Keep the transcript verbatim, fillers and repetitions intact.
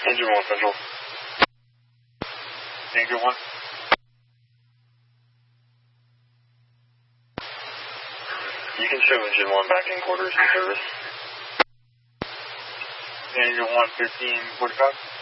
Engine one Central. Engine one. You can show engine one back in quarters in service. Engine one fifteen forty-five.